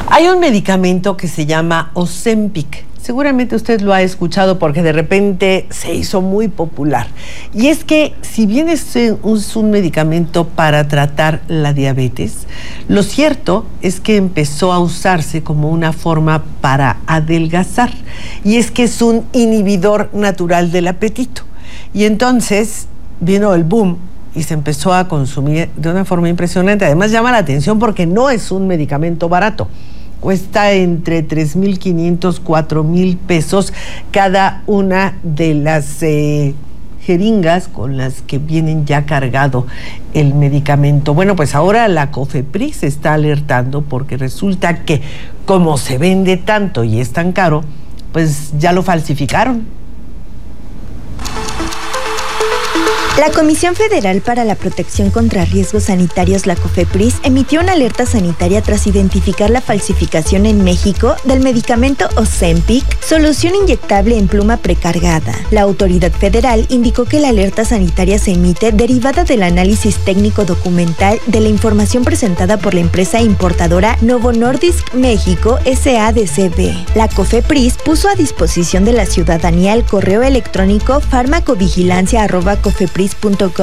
Hay un medicamento que se llama Ozempic. Seguramente usted lo ha escuchado porque de repente se hizo muy popular. Y es que si bien es un medicamento para tratar la diabetes, lo cierto es que empezó a usarse como una forma para adelgazar. Y es que es un inhibidor natural del apetito. Y entonces vino el boom y se empezó a consumir de una forma impresionante. Además llama la atención porque no es un medicamento barato. Cuesta entre 3,500, 4,000 pesos cada una de las jeringas con las que vienen ya cargado el medicamento. Bueno, pues ahora la COFEPRIS está alertando porque resulta que como se vende tanto y es tan caro, pues ya lo falsificaron. La Comisión Federal para la Protección contra Riesgos Sanitarios, la COFEPRIS, emitió una alerta sanitaria tras identificar la falsificación en México del medicamento Ozempic, solución inyectable en pluma precargada. La autoridad federal indicó que la alerta sanitaria se emite derivada del análisis técnico documental de la información presentada por la empresa importadora Novo Nordisk México SADCB. La COFEPRIS puso a disposición de la ciudadanía el correo electrónico farmacovigilancia@cofepris.gov.mx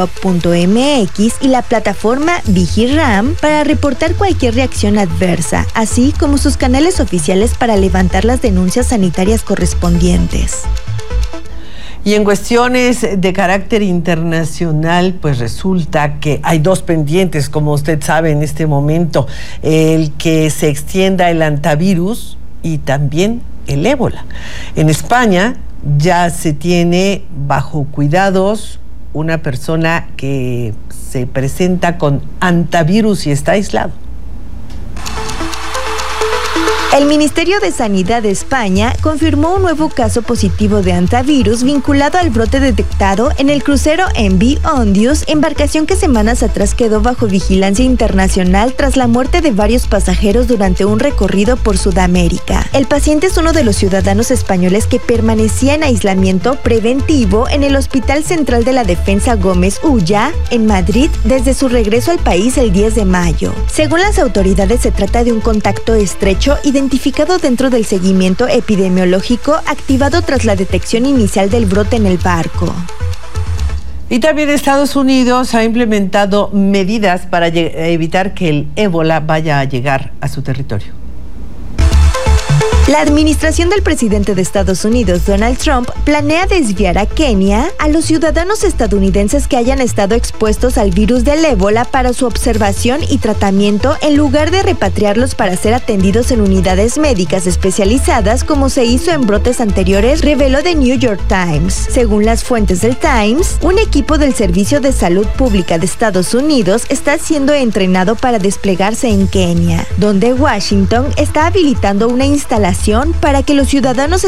y la plataforma Vigiram para reportar cualquier reacción adversa, así como sus canales oficiales para levantar las denuncias sanitarias correspondientes. Y en cuestiones de carácter internacional, pues resulta que hay dos pendientes, como usted sabe en este momento, el que se extienda el hantavirus y también el ébola. En España ya se tiene bajo cuidados una persona que se presenta con hantavirus y está aislado. El Ministerio de Sanidad de España confirmó un nuevo caso positivo de hantavirus vinculado al brote detectado en el crucero MV Ondius, embarcación que semanas atrás quedó bajo vigilancia internacional tras la muerte de varios pasajeros durante un recorrido por Sudamérica. El paciente es uno de los ciudadanos españoles que permanecía en aislamiento preventivo en el Hospital Central de la Defensa Gómez Ulla, en Madrid, desde su regreso al país el 10 de mayo. Según las autoridades, se trata de un contacto estrecho identificado dentro del seguimiento epidemiológico activado tras la detección inicial del brote en el barco. Y también Estados Unidos ha implementado medidas para evitar que el ébola vaya a llegar a su territorio. La administración del presidente de Estados Unidos, Donald Trump, planea desviar a Kenia a los ciudadanos estadounidenses que hayan estado expuestos al virus del ébola para su observación y tratamiento en lugar de repatriarlos para ser atendidos en unidades médicas especializadas como se hizo en brotes anteriores, reveló The New York Times. Según las fuentes del Times, un equipo del Servicio de Salud Pública de Estados Unidos está siendo entrenado para desplegarse en Kenia, donde Washington está habilitando una instalación para que los ciudadanos